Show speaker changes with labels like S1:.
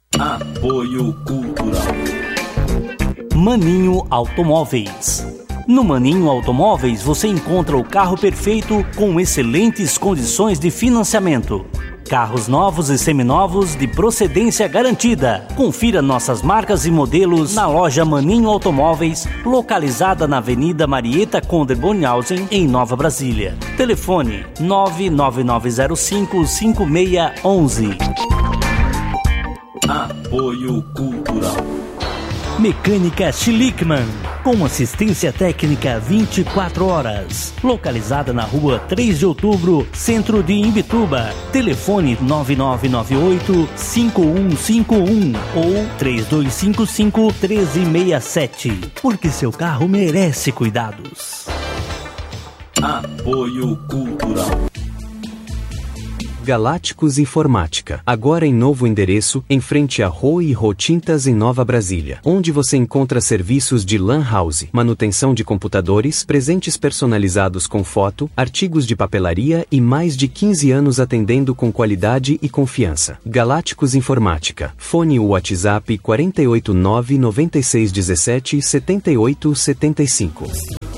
S1: Apoio Cultural.
S2: Maninho Automóveis. No Maninho Automóveis você encontra o carro perfeito com excelentes condições de financiamento. Carros novos e seminovos de procedência garantida. Confira nossas marcas e modelos na loja Maninho Automóveis, localizada na Avenida Marieta Conder Bonhausen, em Nova Brasília. Telefone 99905-5611.
S1: Apoio Cultural.
S2: Mecânica Schlickmann, com assistência técnica 24 horas. Localizada na rua 3 de outubro, centro de Imbituba. Telefone 9998-5151 ou 3255-1367. Porque seu carro merece cuidados.
S1: Apoio Cultural.
S3: Galácticos Informática, agora em novo endereço, em frente a Rô e Rô Tintas em Nova Brasília, onde você encontra serviços de LAN house, manutenção de computadores, presentes personalizados com foto, artigos de papelaria e mais de 15 anos atendendo com qualidade e confiança. Galácticos Informática, fone WhatsApp 489 9617 7875.